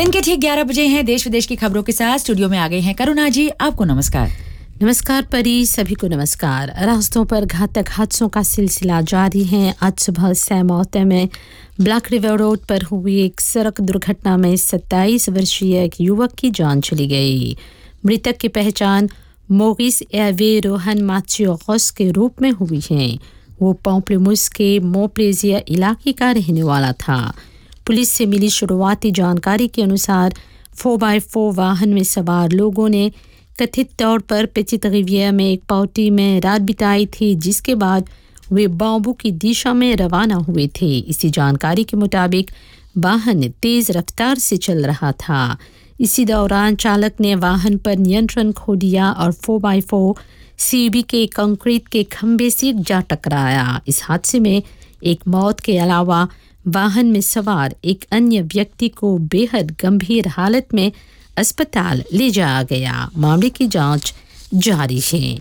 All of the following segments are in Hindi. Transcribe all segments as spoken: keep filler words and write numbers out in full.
दिन के ठीक ग्यारह बजे हैं। देश विदेश की खबरों के साथ स्टूडियो में आ गए हैं करुणा जी। आपको नमस्कार। नमस्कार परी, सभी को नमस्कार। रास्तों पर घातक हादसों का सिलसिला जारी है। आज सुबह सैमौते में ब्लैक रिवर रोड पर हुई एक सड़क दुर्घटना में सत्ताईस वर्षीय एक युवक की जान चली गई। मृतक की पहचान मोगिस एवे रोहन माचियोस के रूप में हुई है। वो पॉम्प्लेमुस के मोप्लेजिया इलाके का रहने वाला था। पुलिस से मिली शुरुआती जानकारी के अनुसार फोर बाई फोर वाहन में सवार लोगों ने कथित तौर पर पेचित रिवियर में एक पार्टी में रात बिताई थी, जिसके बाद वे बाम्बू की दिशा में रवाना हुए थे। इसी जानकारी के मुताबिक वाहन तेज रफ्तार से चल रहा था। इसी दौरान चालक ने वाहन पर नियंत्रण खो दिया और फोर बाई फोर सीबी के कंक्रीट के खंभे से जा टकराया। इस हादसे में एक मौत के अलावा वाहन में सवार एक अन्य व्यक्ति को बेहद गंभीर हालत में अस्पताल ले जाया गया। मामले की जांच जारी है।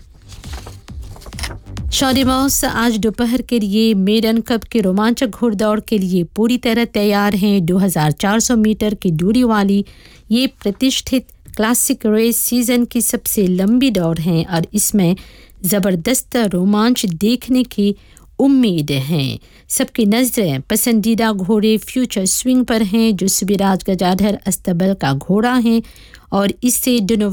शॉरीमॉस आज दोपहर के लिए मेडन कप के रोमांचक घुड़दौड़ के लिए पूरी तरह तैयार हैं। दो हज़ार चार सौ मीटर की दूरी वाली ये प्रतिष्ठित क्लासिक रेस सीजन की सबसे लंबी दौड़ है और इसमें ज़बरदस्त रोमांच देखने की उम्मीद है। सबकी नजरें पसंदीदा घोड़े फ्यूचर स्विंग पर हैं, जो सुबिराज गजाधर अस्तबल का घोड़ा है और इससे